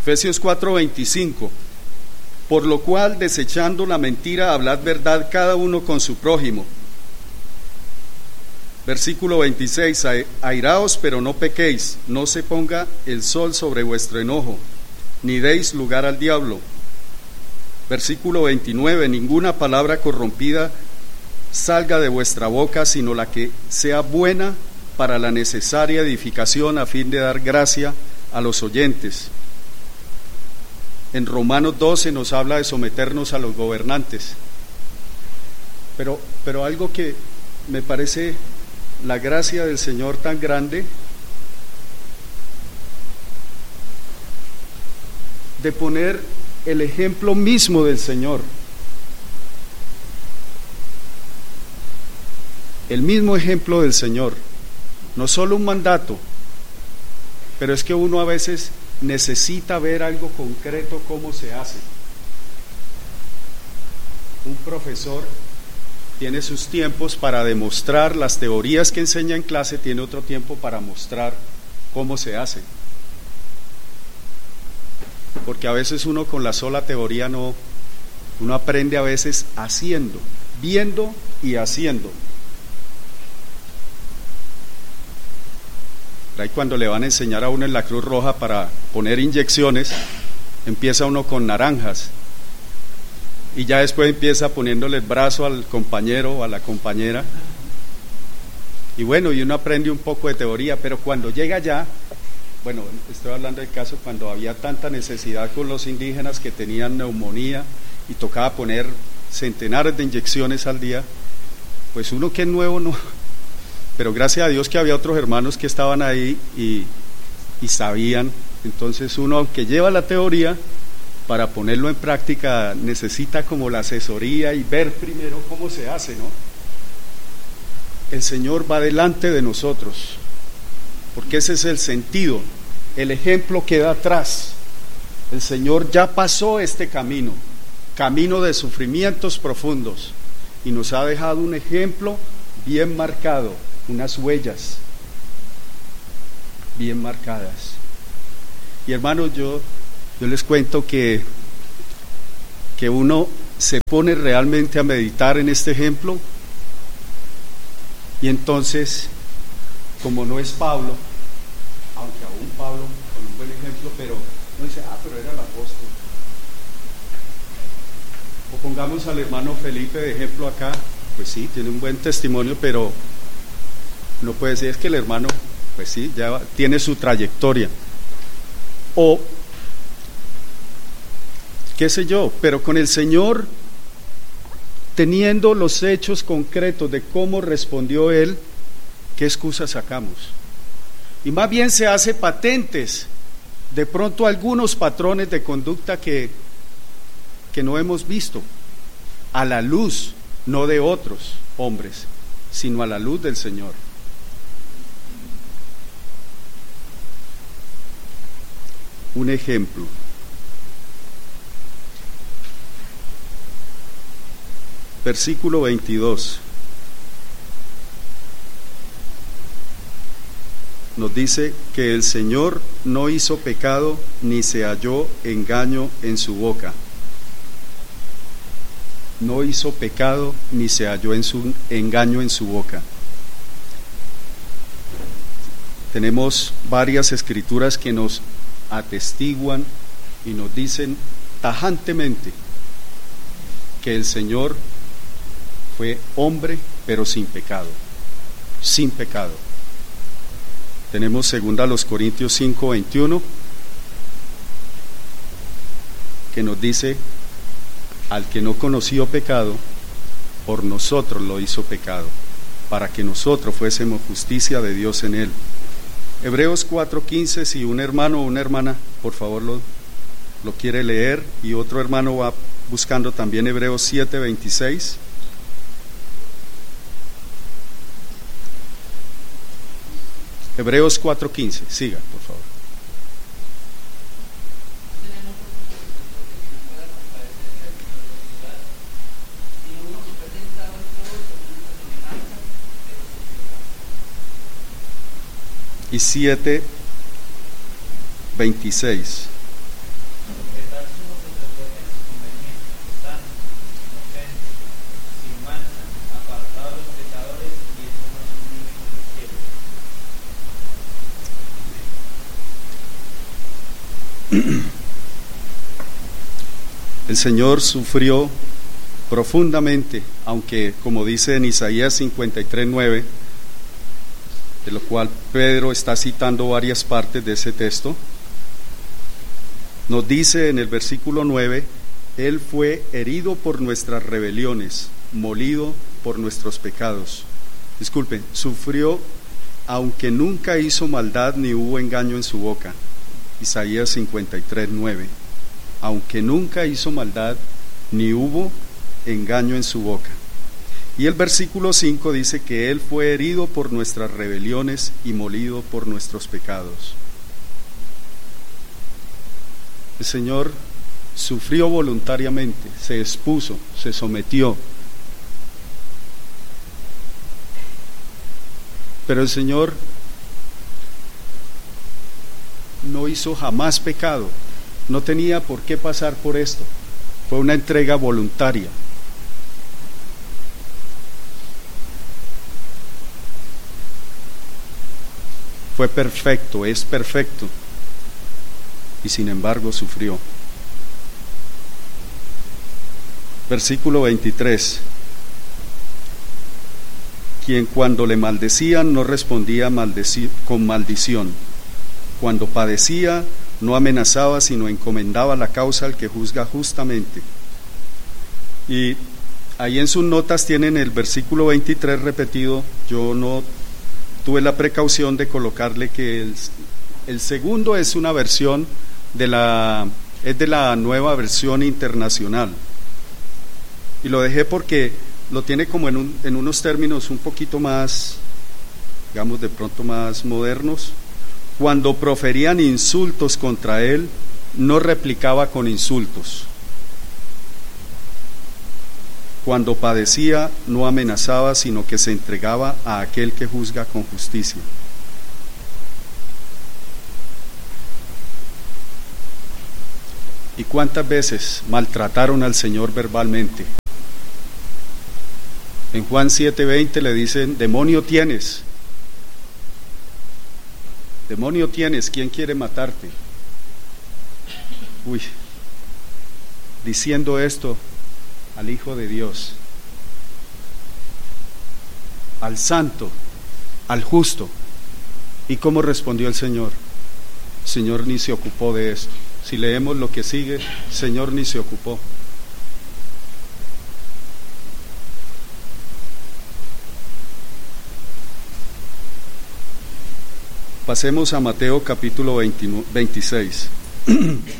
Efesios 4:25. Por lo cual, desechando la mentira, hablad verdad cada uno con su prójimo. Versículo 26. Airaos, pero no pequéis, no se ponga el sol sobre vuestro enojo, ni deis lugar al diablo. Versículo 29. Ninguna palabra corrompida salga de vuestra boca, sino la que sea buena para la necesaria edificación, a fin de dar gracia a los oyentes. En Romanos 12 nos habla de someternos a los gobernantes. Pero algo que me parece la gracia del Señor tan grande, de poner el ejemplo mismo del Señor. El mismo ejemplo del Señor. No solo un mandato, pero es que uno a veces necesita ver algo concreto, cómo se hace. Un profesor tiene sus tiempos para demostrar las teorías que enseña en clase, tiene otro tiempo para mostrar cómo se hace. Porque a veces uno con la sola teoría no, uno aprende a veces haciendo, viendo y haciendo. Ahí cuando le van a enseñar a uno en la Cruz Roja para poner inyecciones, empieza uno con naranjas y ya después empieza poniéndole el brazo al compañero o a la compañera, y bueno, y uno aprende un poco de teoría, pero cuando llega allá, bueno, estoy hablando del caso cuando había tanta necesidad con los indígenas que tenían neumonía y tocaba poner centenares de inyecciones al día, pues uno que es nuevo no. Pero gracias a Dios que había otros hermanos que estaban ahí y sabían. Entonces uno, aunque lleva la teoría, para ponerlo en práctica necesita como la asesoría y ver primero cómo se hace, ¿no? El Señor va delante de nosotros, porque ese es el sentido. El ejemplo queda atrás. El Señor ya pasó este camino de sufrimientos profundos, y nos ha dejado un ejemplo bien marcado, unas huellas bien marcadas. Y hermanos, yo les cuento que uno se pone realmente a meditar en este ejemplo, y entonces, como no es Pablo, aunque aún Pablo con un buen ejemplo, pero uno dice, pero era el apóstol. O pongamos al hermano Felipe de ejemplo acá, pues sí, tiene un buen testimonio, pero no puede decir, es que el hermano, pues sí, ya tiene su trayectoria. O, qué sé yo, pero con el Señor, teniendo los hechos concretos de cómo respondió Él, ¿qué excusa sacamos? Y más bien se hace patentes, de pronto algunos patrones de conducta que no hemos visto, a la luz, no de otros hombres, sino a la luz del Señor. Un ejemplo. Versículo 22. Nos dice que el Señor no hizo pecado ni se halló engaño en su boca. No hizo pecado ni se halló engaño en su boca. Tenemos varias escrituras que nos atestiguan y nos dicen tajantemente que el Señor fue hombre, pero sin pecado, sin pecado. Tenemos 2 Corintios 5:21, que nos dice, al que no conoció pecado, por nosotros lo hizo pecado, para que nosotros fuésemos justicia de Dios en él. Hebreos 4:15, si un hermano o una hermana, por favor, lo quiere leer, y otro hermano va buscando también Hebreos 7:26. Hebreos 4:15, siga, por favor. Y 7:26. El Señor sufrió profundamente, aunque como dice en Isaías 53:9, de lo cual Pedro está citando varias partes de ese texto, nos dice en el versículo 9: Él fue herido por nuestras rebeliones, molido por nuestros pecados. Disculpen, sufrió aunque nunca hizo maldad ni hubo engaño en su boca. Isaías 53:9. Aunque nunca hizo maldad ni hubo engaño en su boca. Y el versículo 5 dice que Él fue herido por nuestras rebeliones y molido por nuestros pecados. El Señor sufrió voluntariamente, se expuso, se sometió. Pero el Señor no hizo jamás pecado, no tenía por qué pasar por esto, fue una entrega voluntaria. Fue perfecto, es perfecto, y sin embargo sufrió. Versículo 23. Quien cuando le maldecían no respondía con maldición, cuando padecía no amenazaba, sino encomendaba la causa al que juzga justamente. Y ahí en sus notas tienen el versículo 23 repetido. Yo no tuve la precaución de colocarle que el segundo es una versión de la Nueva Versión Internacional, y lo dejé porque lo tiene como en unos términos un poquito más, digamos, de pronto más modernos. Cuando proferían insultos contra él, no replicaba con insultos. Cuando padecía, no amenazaba, sino que se entregaba a aquel que juzga con justicia. ¿Y cuántas veces maltrataron al Señor verbalmente? En Juan 7:20 le dicen: demonio tienes, ¿quién quiere matarte? Diciendo esto al Hijo de Dios, al Santo, al Justo. ¿Y cómo respondió el Señor? El Señor ni se ocupó de esto. Si leemos lo que sigue, el Señor ni se ocupó. Pasemos a Mateo capítulo 26.